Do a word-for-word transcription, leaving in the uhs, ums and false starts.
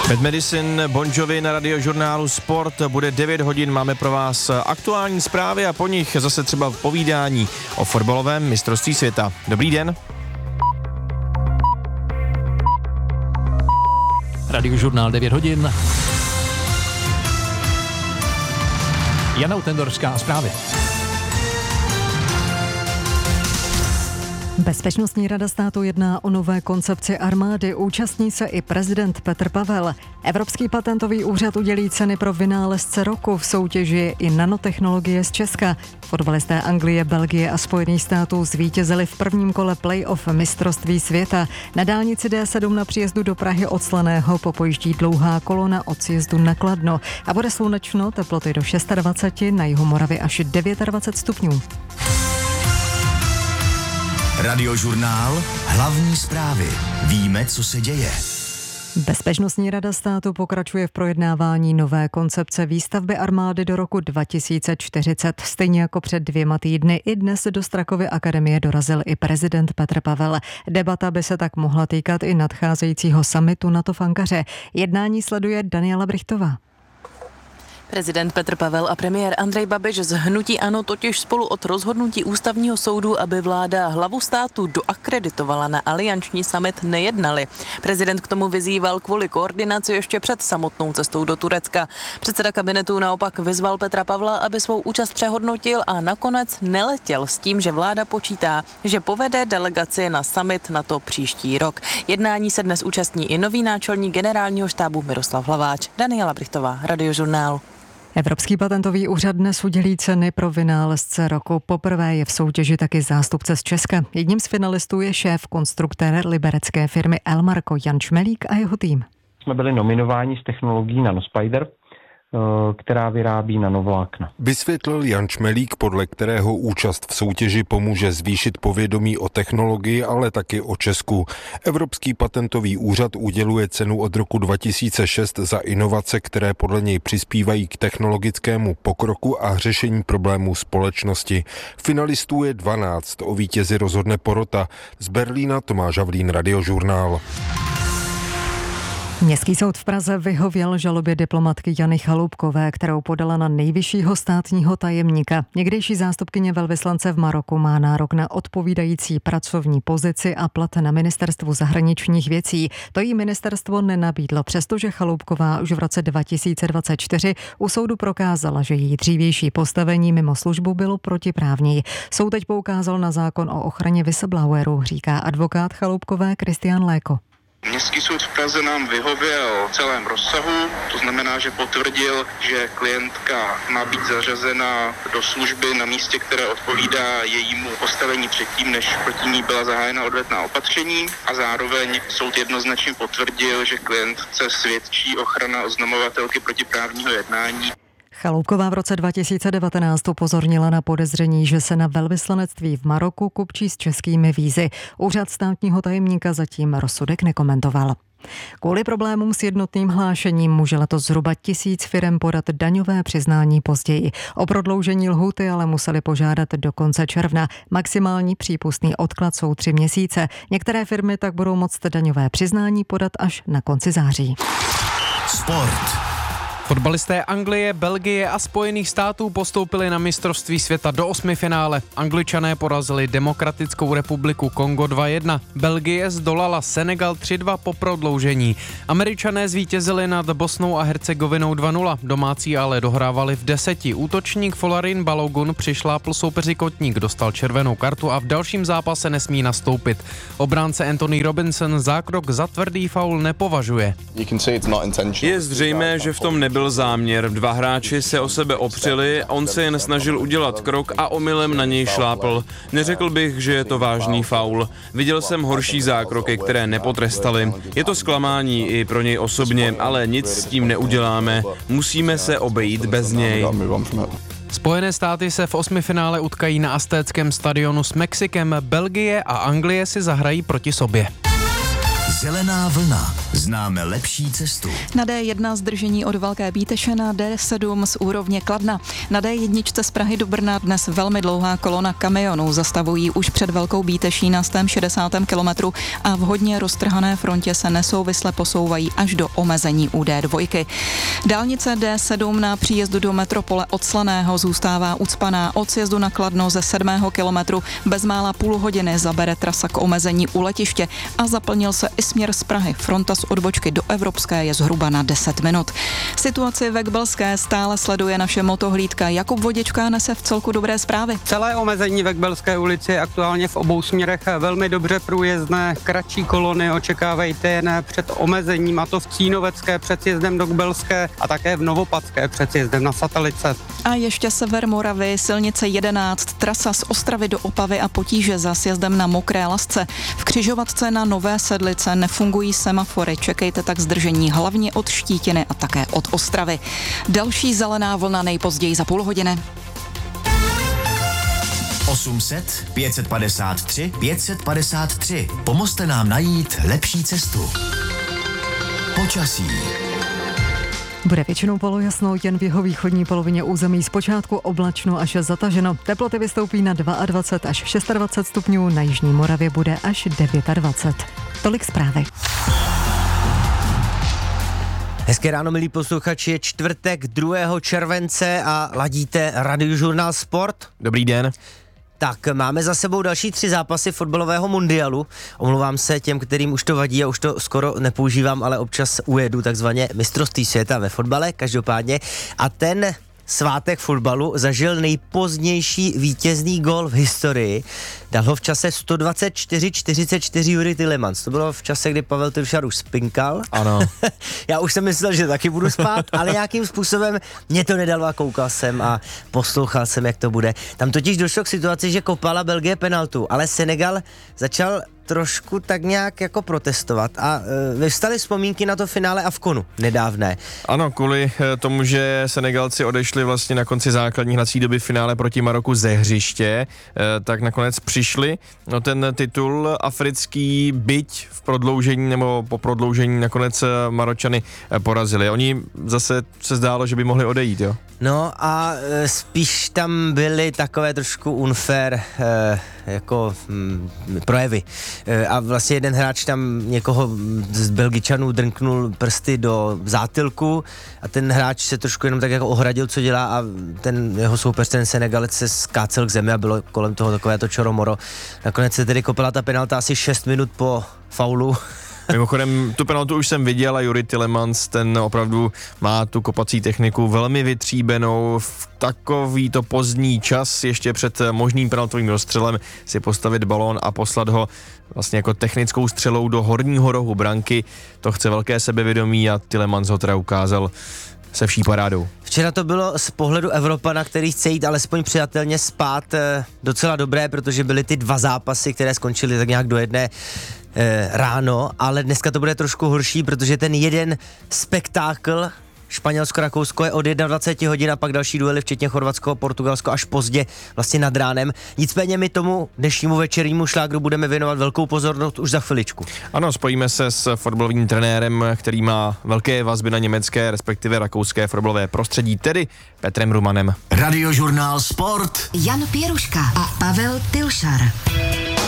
Bad Medicine, Bon Jovi na Radiožurnálu Sport. Bude devět hodin, máme pro vás aktuální zprávy a po nich zase třeba povídání o fotbalovém mistrovství světa. Dobrý den. Radiožurnál devět hodin. Jana Utendorská zprávy. Bezpečnostní rada státu jedná o nové koncepci armády. Účastní se i prezident Petr Pavel. Evropský patentový úřad udělí ceny pro vynálezce roku. V soutěži i nanotechnologie z Česka. Fotbalisté Anglie, Belgie a Spojených států zvítězili v prvním kole playoff mistrovství světa. Na dálnici D sedm na příjezdu do Prahy od Slaného popojíždí dlouhá kolona od sjezdu na Kladno. A bude slunečno, teploty do dvacet šest, na jihu Moravy až dvacet devět stupňů. Radiožurnál, hlavní zprávy. Víme, co se děje. Bezpečnostní rada státu pokračuje v projednávání nové koncepce výstavby armády do roku dva tisíce čtyřicet. Stejně jako před dvěma týdny i dnes do Strakovy akademie dorazil i prezident Petr Pavel. Debata by se tak mohla týkat i nadcházejícího summitu NATO v Ankaře. Jednání sleduje Daniela Brichtová. Prezident Petr Pavel a premiér Andrej Babiš z hnutí ANO totiž spolu od rozhodnutí ústavního soudu, aby vláda hlavu státu doakreditovala na alianční summit, nejednali. Prezident k tomu vyzýval kvůli koordinaci ještě před samotnou cestou do Turecka. Předseda kabinetu naopak vyzval Petra Pavla, aby svou účast přehodnotil a nakonec neletěl s tím, že vláda počítá, že povede delegaci na summit NATO příští rok. Jednání se dnes účastní i nový náčelník generálního štábu Miroslav Hlaváč. Daniela Brichtová, Radiožurnál. Evropský patentový úřad dnes udělí ceny pro vynálezce roku. Poprvé je v soutěži taky zástupce z Česka. Jedním z finalistů je šéf konstruktér liberecké firmy Elmarko Jan Čmelík a jeho tým. Jsme byli nominováni s technologií Nanospider, která vyrábí nanovlákna. Vysvětlil Jan Čmelík, podle kterého účast v soutěži pomůže zvýšit povědomí o technologii, ale taky o Česku. Evropský patentový úřad uděluje cenu od roku dva tisíce šest za inovace, které podle něj přispívají k technologickému pokroku a řešení problémů společnosti. Finalistů je dvanáct, o vítězi rozhodne porota. Z Berlína Tomáš Havlín, Radiožurnál. Městský soud v Praze vyhověl žalobě diplomatky Jany Chaloupkové, kterou podala na nejvyššího státního tajemníka. Někdejší zástupkyně velvyslance v Maroku má nárok na odpovídající pracovní pozici a plat na ministerstvu zahraničních věcí. To jí ministerstvo nenabídlo, přestože Chaloupková už v roce dva tisíce dvacet čtyři u soudu prokázala, že její dřívější postavení mimo službu bylo protiprávní. Soud teď poukázal na zákon o ochraně whistleblowerů, říká advokát Chaloupkové Kristián Léko. Městský soud v Praze nám vyhověl v celém rozsahu, to znamená, že potvrdil, že klientka má být zařazena do služby na místě, které odpovídá jejímu postavení předtím, než proti ní byla zahájena odvetná opatření, a zároveň soud jednoznačně potvrdil, že klientce svědčí ochrana oznamovatelky protiprávního jednání. Chaloupková v roce dva tisíce devatenáct upozornila na podezření, že se na velvyslanectví v Maroku kupčí s českými vízy. Úřad státního tajemníka zatím rozsudek nekomentoval. Kvůli problémům s jednotným hlášením může letos zhruba tisíc firem podat daňové přiznání později. O prodloužení lhůty ale museli požádat do konce června. Maximální přípustný odklad jsou tři měsíce. Některé firmy tak budou moct daňové přiznání podat až na konci září. Sport. Fotbalisté Anglie, Belgie a Spojených států postoupili na mistrovství světa do osmifinále. Angličané porazili Demokratickou republiku Kongo dva jedna. Belgie zdolala Senegal tři dva po prodloužení. Američané zvítězili nad Bosnou a Hercegovinou dva nula. Domácí ale dohrávali v deseti. Útočník Folarin Balogun přišlápl soupeři kotník, dostal červenou kartu a v dalším zápase nesmí nastoupit. Obránce Anthony Robinson zákrok za tvrdý faul nepovažuje. Je zřejmé, že v tom nebyl byl záměr. Dva hráči se o sebe opřeli, on se jen snažil udělat krok a omylem na něj šlápl. Neřekl bych, že je to vážný faul. Viděl jsem horší zákroky, které nepotrestali. Je to zklamání i pro něj osobně, ale nic s tím neuděláme. Musíme se obejít bez něj. Spojené státy se v osmifinále utkají na Aztéckém stadionu s Mexikem, Belgie a Anglie si zahrají proti sobě. Zelená vlna. Známe lepší cestu. Na D jedna zdržení od Velké Bíteše na D sedm z úrovně Kladna. Na D jedna z Prahy do Brna dnes velmi dlouhá kolona kamionů zastavují už před Velkou Bíteší na sto šedesátém kilometru a v hodně roztrhané frontě se nesouvisle posouvají až do omezení u D dva. Dálnice D sedm na příjezdu do metropole od Slaného zůstává ucpaná. Od sjezdu na Kladno ze sedmého kilometru bezmála půl hodiny zabere trasa k omezení u letiště a zaplnil se i směr z Prahy. Fronta z odbočky do Evropské je zhruba na deset minut. Situaci ve Kbelské stále sleduje naše motohlídka. Jakub Vodička nese v celku dobré zprávy. Celé omezení ve Kbelské ulici je aktuálně v obou směrech velmi dobře průjezdné. Kratší kolony očekávejte jen před omezením, a to v Cínovecké před sjezdem do Kbelské a také v Novopadské před sjezdem na Satelice. A ještě sever Moravy, silnice jedenáct, trasa z Ostravy do Opavy a potíže za sjezdem na Mokré Lasce. V křižovatce na Nové Sedlice nefungují semafory, čekejte tak zdržení hlavně od Štítiny a také od Ostravy. Další zelená vlna nejpozději za půl hodiny. osm set, pět set padesát tři, pět set padesát tři. Pomozte nám najít lepší cestu. Počasí. Bude většinou polojasno, jen v jeho východní polovině území zpočátku oblačno až zataženo. Teploty vystoupí na dvacet dva až dvacet šest stupňů, na jižní Moravě bude až dvacet devět. Tolik zprávy. Hezké ráno, milí posluchači, je čtvrtek druhého července a ladíte Radiožurnál Sport. Dobrý den. Tak, máme za sebou další tři zápasy fotbalového mundialu. Omlouvám se těm, kterým už to vadí a už to skoro nepoužívám, ale občas ujedu takzvaně mistrovství světa ve fotbale, každopádně. A ten svátek fotbalu zažil nejpozdější vítězný gól v historii. Dal ho v čase sto dvacet čtyři čtyřicet čtyři Jurij Tielemans. To bylo v čase, kdy Pavel Tršar už spinkal. Ano. Já už jsem myslel, že taky budu spát, ale nějakým způsobem mě to nedalo a koukal jsem a poslouchal jsem, jak to bude. Tam totiž došlo k situaci, že kopala Belgie penaltu, ale Senegal začal trošku tak nějak jako protestovat a e, vyvstaly vzpomínky na to finále Afkonu nedávné. Ano, kvůli tomu, že Senegalci odešli vlastně na konci základní hrací doby v finále proti Maroku ze hřiště, e, tak nakonec přišli. No ten titul africký, byť v prodloužení nebo po prodloužení nakonec Maročany porazili. Oni zase se zdálo, že by mohli odejít, jo? No a e, spíš tam byly takové trošku unfair e, jako m, projevy. E, a vlastně jeden hráč tam někoho z Belgičanů drnknul prsty do zátilku a ten hráč se trošku jenom tak jako ohradil, co dělá, a ten jeho soupeř, ten Senegalec, se skácel k zemi a bylo kolem toho takové to čoromoro. Nakonec se tedy kopala ta penalta asi šest minut po faulu. Mimochodem, tu penaltu už jsem viděl a Jurij Tielemans, ten opravdu má tu kopací techniku velmi vytříbenou. V takový to pozdní čas ještě před možným penaltovým rozstřelem si postavit balón a poslat ho vlastně jako technickou střelou do horního rohu branky. To chce velké sebevědomí a Tielemans ho teda ukázal se vší parádou. Včera to bylo z pohledu Evropana, který chce jít alespoň přijatelně spát, docela dobré, protože byly ty dva zápasy, které skončily tak nějak do jedné e, ráno, ale dneska to bude trošku horší, protože ten jeden spektákl Španělsko-Rakousko je od dvacet jedna hodin a pak další duely, včetně Chorvatsko, Portugalsko až pozdě, vlastně nad ránem. Nicméně my tomu dnešnímu večernímu šlágru budeme věnovat velkou pozornost už za chviličku. Ano, spojíme se s fotbalovým trenérem, který má velké vazby na německé, respektive rakouské fotbalové prostředí, tedy Petrem Rumanem. Radiožurnál Sport. Jan Pěruška a Pavel Tilšar.